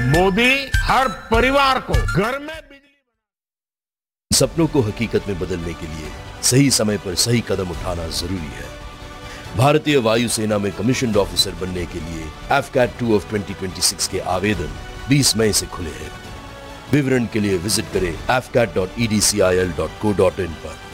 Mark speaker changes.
Speaker 1: मोदी हर परिवार को घर में बिजली
Speaker 2: सपनों को हकीकत में बदलने के लिए सही समय पर सही कदम उठाना जरूरी है। भारतीय वायुसेना में कमीशन्ड ऑफिसर बनने के लिए AFCAT 2 of 2026 के आवेदन 20 मई से खुले हैं। विवरण के लिए विजिट करें afcat.edcil.co.in पर।